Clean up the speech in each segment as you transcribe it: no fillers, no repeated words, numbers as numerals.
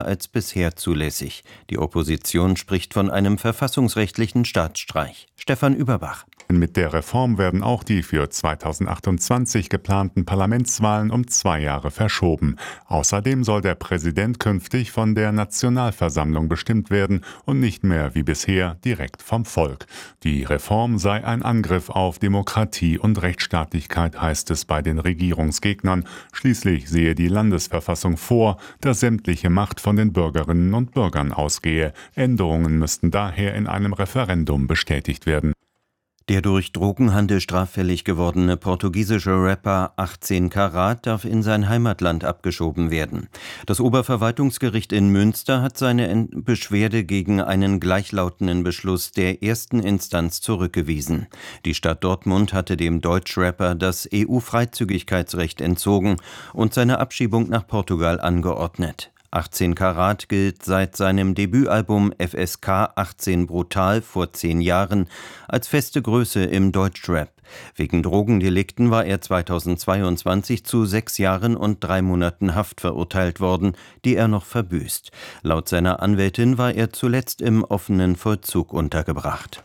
als bisher zulässig. Die Opposition spricht von einem verfassungsrechtlichen Staatsstreich. Stefan Überbach. Mit der Reform werden auch die für 2028 geplanten Parlamentswahlen um 2 Jahre verschoben. Außerdem soll der Präsident künftig von der Nationalversammlung bestimmt werden und nicht mehr wie bisher direkt vom Volk. Die Reform sei ein Angriff auf Demokratie und Rechtsstaatlichkeit, heißt es bei den Regierungsgegnern. Schließlich sehe die Landesverfassung vor, dass sämtliche Macht von den Bürgerinnen und Bürgern ausgehe. Änderungen müssten daher in einem Referendum bestätigt werden. Der durch Drogenhandel straffällig gewordene portugiesische Rapper 18 Karat darf in sein Heimatland abgeschoben werden. Das Oberverwaltungsgericht in Münster hat seine Beschwerde gegen einen gleichlautenden Beschluss der ersten Instanz zurückgewiesen. Die Stadt Dortmund hatte dem Deutschrapper das EU-Freizügigkeitsrecht entzogen und seine Abschiebung nach Portugal angeordnet. 18 Karat gilt seit seinem Debütalbum FSK 18 Brutal vor 10 Jahren als feste Größe im Deutschrap. Wegen Drogendelikten war er 2022 zu 6 Jahren und 3 Monaten Haft verurteilt worden, die er noch verbüßt. Laut seiner Anwältin war er zuletzt im offenen Vollzug untergebracht.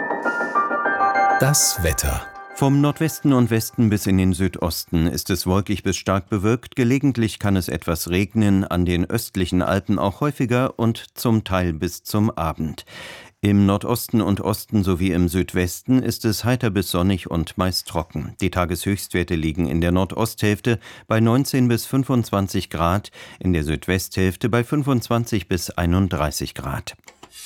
Das Wetter. Vom Nordwesten und Westen bis in den Südosten ist es wolkig bis stark bewölkt. Gelegentlich kann es etwas regnen, an den östlichen Alpen auch häufiger und zum Teil bis zum Abend. Im Nordosten und Osten sowie im Südwesten ist es heiter bis sonnig und meist trocken. Die Tageshöchstwerte liegen in der Nordosthälfte bei 19 bis 25 Grad, in der Südwesthälfte bei 25 bis 31 Grad.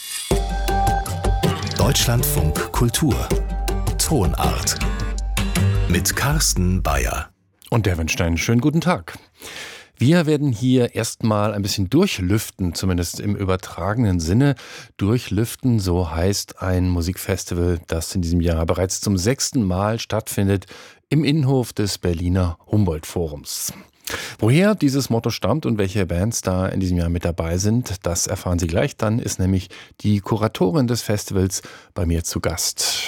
Deutschlandfunk Kultur. Tonart. Mit Carsten Bayer. Und der wünscht einen schönen guten Tag. Wir werden hier erstmal ein bisschen durchlüften, zumindest im übertragenen Sinne. Durchlüften, so heißt ein Musikfestival, das in diesem Jahr bereits zum 6. Mal stattfindet im Innenhof des Berliner Humboldt-Forums. Woher dieses Motto stammt und welche Bands da in diesem Jahr mit dabei sind, das erfahren Sie gleich. Dann ist nämlich die Kuratorin des Festivals bei mir zu Gast.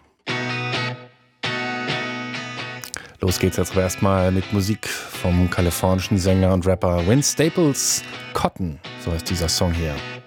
Los geht's jetzt aber erstmal mit Musik vom kalifornischen Sänger und Rapper Vince Staples. Cotton, so heißt dieser Song hier.